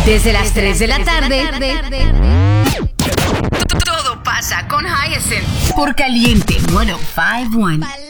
Desde las 3 de la tarde. Todo pasa con Hyacinth. Por Caliente 105.1.